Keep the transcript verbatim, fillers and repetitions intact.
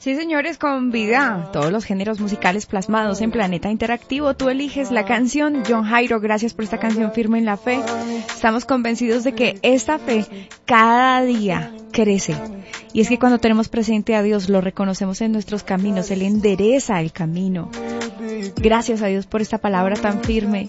Sí, señores, con vida, todos los géneros musicales plasmados en Planeta Interactivo. Tú eliges la canción. John Jairo, gracias por esta canción Firme en la Fe. Estamos convencidos de que esta fe cada día crece. Y es que cuando tenemos presente a Dios, lo reconocemos en nuestros caminos, Él endereza el camino. Gracias a Dios por esta palabra tan firme.